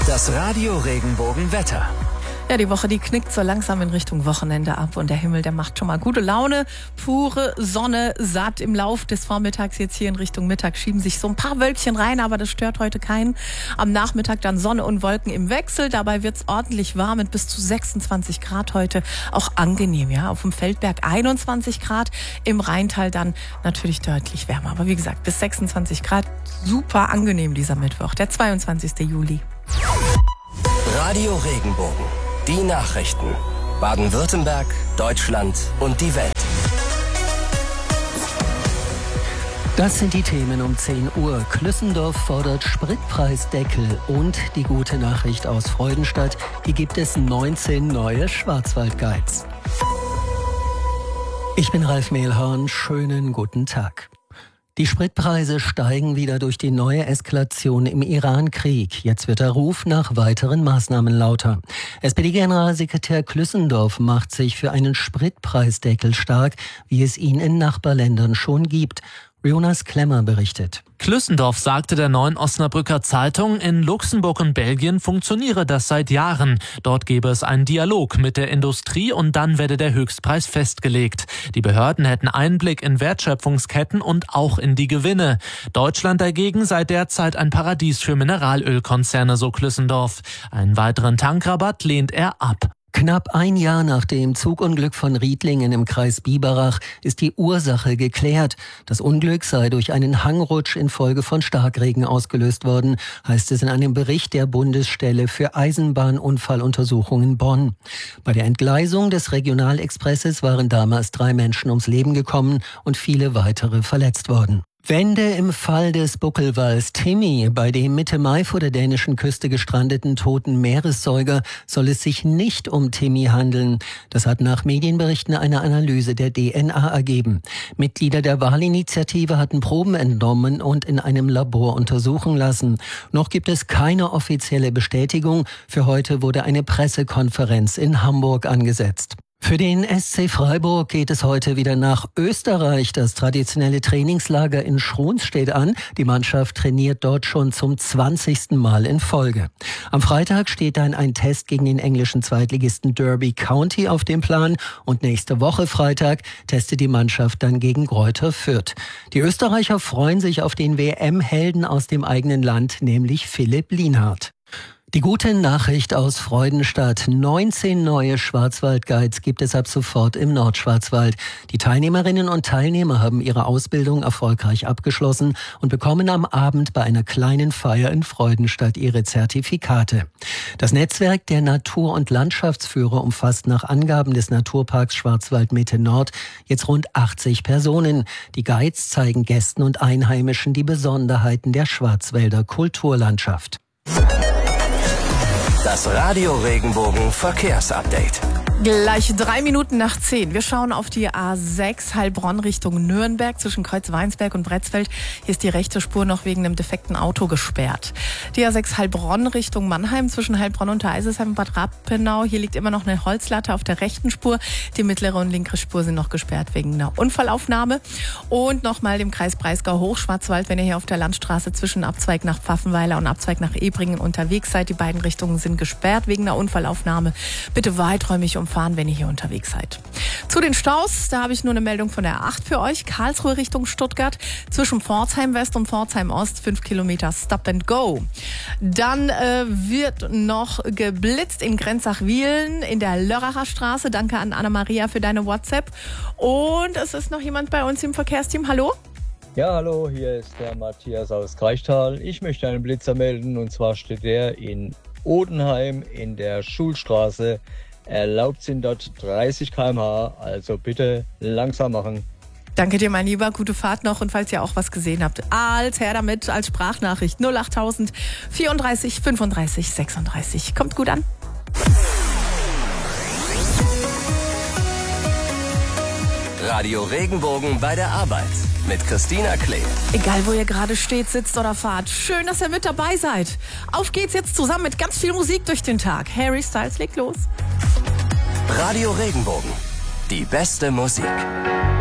Das Radio Regenbogen-Wetter. Ja, die Woche, die knickt so langsam in Richtung Wochenende ab und der Himmel, der macht schon mal gute Laune. Pure Sonne, satt im Lauf des Vormittags. Jetzt hier in Richtung Mittag schieben sich so ein paar Wölkchen rein, aber das stört heute keinen. Am Nachmittag dann Sonne und Wolken im Wechsel. Dabei wird's ordentlich warm mit bis zu 26 Grad heute. Auch angenehm, ja. Auf dem Feldberg 21 Grad, im Rheintal dann natürlich deutlich wärmer. Aber wie gesagt, bis 26 Grad, super angenehm dieser Mittwoch, der 22. Juli. Radio Regenbogen. Die Nachrichten. Baden-Württemberg, Deutschland und die Welt. Das sind die Themen um 10 Uhr. Klüssendorf fordert Spritpreisdeckel und die gute Nachricht aus Freudenstadt. Hier gibt es 19 neue Schwarzwaldguides. Ich bin Ralf Mehlhorn. Schönen guten Tag. Die Spritpreise steigen wieder durch die neue Eskalation im Iran-Krieg. Jetzt wird der Ruf nach weiteren Maßnahmen lauter. SPD-Generalsekretär Klüssendorf macht sich für einen Spritpreisdeckel stark, wie es ihn in Nachbarländern schon gibt. Jonas Klemmer berichtet. Klüssendorf sagte der Neuen Osnabrücker Zeitung, in Luxemburg und Belgien funktioniere das seit Jahren. Dort gebe es einen Dialog mit der Industrie und dann werde der Höchstpreis festgelegt. Die Behörden hätten Einblick in Wertschöpfungsketten und auch in die Gewinne. Deutschland dagegen sei derzeit ein Paradies für Mineralölkonzerne, so Klüssendorf. Einen weiteren Tankrabatt lehnt er ab. Knapp ein Jahr nach dem Zugunglück von Riedlingen im Kreis Biberach ist die Ursache geklärt. Das Unglück sei durch einen Hangrutsch infolge von Starkregen ausgelöst worden, heißt es in einem Bericht der Bundesstelle für Eisenbahnunfalluntersuchungen Bonn. Bei der Entgleisung des Regionalexpresses waren damals 3 Menschen ums Leben gekommen und viele weitere verletzt worden. Wende im Fall des Buckelwals Timmy. Bei dem Mitte Mai vor der dänischen Küste gestrandeten toten Meeressäuger soll es sich nicht um Timmy handeln. Das hat nach Medienberichten eine Analyse der DNA ergeben. Mitglieder der Wahlinitiative hatten Proben entnommen und in einem Labor untersuchen lassen. Noch gibt es keine offizielle Bestätigung. Für heute wurde eine Pressekonferenz in Hamburg angesetzt. Für den SC Freiburg geht es heute wieder nach Österreich. Das traditionelle Trainingslager in Schruns steht an. Die Mannschaft trainiert dort schon zum 20. Mal in Folge. Am Freitag steht dann ein Test gegen den englischen Zweitligisten Derby County auf dem Plan. Und nächste Woche Freitag testet die Mannschaft dann gegen Greuther Fürth. Die Österreicher freuen sich auf den WM-Helden aus dem eigenen Land, nämlich Philipp Lienhardt. Die gute Nachricht aus Freudenstadt. 19 neue Schwarzwaldguides gibt es ab sofort im Nordschwarzwald. Die Teilnehmerinnen und Teilnehmer haben ihre Ausbildung erfolgreich abgeschlossen und bekommen am Abend bei einer kleinen Feier in Freudenstadt ihre Zertifikate. Das Netzwerk der Natur- und Landschaftsführer umfasst nach Angaben des Naturparks Schwarzwald-Mitte Nord jetzt rund 80 Personen. Die Guides zeigen Gästen und Einheimischen die Besonderheiten der Schwarzwälder Kulturlandschaft. Das Radio Regenbogen Verkehrsupdate. Gleich 3 Minuten nach 10. Wir schauen auf die A6 Heilbronn Richtung Nürnberg zwischen Kreuzweinsberg und Bretzfeld. Hier ist die rechte Spur noch wegen einem defekten Auto gesperrt. Die A6 Heilbronn Richtung Mannheim zwischen Heilbronn und Eisesheim und Bad Rappenau. Hier liegt immer noch eine Holzlatte auf der rechten Spur. Die mittlere und linke Spur sind noch gesperrt wegen einer Unfallaufnahme. Und nochmal dem Kreis Breisgau Hochschwarzwald, wenn ihr hier auf der Landstraße zwischen Abzweig nach Pfaffenweiler und Abzweig nach Ebringen unterwegs seid. Die beiden Richtungen sind gesperrt wegen einer Unfallaufnahme. Bitte weiträumig umfahren, wenn ihr hier unterwegs seid. Zu den Staus, da habe ich nur eine Meldung von der 8 für euch. Karlsruhe Richtung Stuttgart zwischen Pforzheim West und Pforzheim Ost 5 Kilometer Stop and Go. Dann wird noch geblitzt in Grenzach-Wielen in der Lörracher Straße. Danke an Anna-Maria für deine WhatsApp. Und es ist noch jemand bei uns im Verkehrsteam. Hallo? Ja, hallo, hier ist der Matthias aus Kreichtal. Ich möchte einen Blitzer melden und zwar steht der in Odenheim in der Schulstraße. Erlaubt sind dort 30 km/h, also bitte langsam machen. Danke dir, mein Lieber. Gute Fahrt noch. Und falls ihr auch was gesehen habt, als her damit, als Sprachnachricht 08000 34 35 36. Kommt gut an. Radio Regenbogen bei der Arbeit mit Christina Klee. Egal, wo ihr gerade steht, sitzt oder fahrt. Schön, dass ihr mit dabei seid. Auf geht's jetzt zusammen mit ganz viel Musik durch den Tag. Harry Styles legt los. Radio Regenbogen. Die beste Musik.